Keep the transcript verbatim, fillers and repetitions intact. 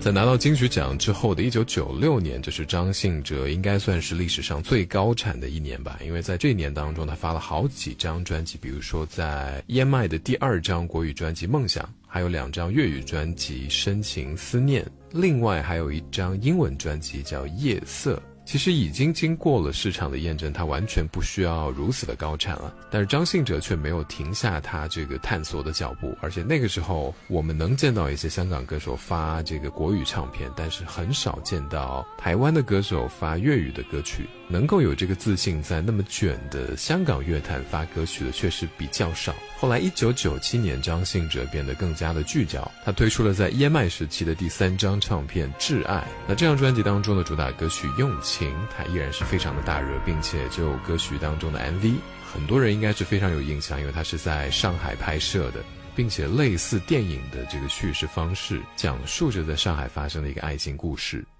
在拿到金曲奖之后的一九九六年，这是张信哲应该算是历史上最高产的一年吧，因为在这一年当中他发了好几张专辑，比如说在 E M I 的第二张国语专辑《梦想》，还有两张粤语专辑《深情思念》，另外还有一张英文专辑叫《夜色》。其实已经经过了市场的验证，他完全不需要如此的高产了。但是张信哲却没有停下他这个探索的脚步，而且那个时候我们能见到一些香港歌手发这个国语唱片，但是很少见到台湾的歌手发粤语的歌曲。能够有这个自信在那么卷的香港乐坛发歌曲的确实比较少。后来一九九七年张信哲变得更加的聚焦，他推出了在 E M I 时期的第三张唱片《挚爱》。那这张专辑当中的主打歌曲《用情》它依然是非常的大热，并且这首歌曲当中的 M V 很多人应该是非常有印象，因为它是在上海拍摄的，并且类似电影的这个叙事方式，讲述着在上海发生的一个爱情故事。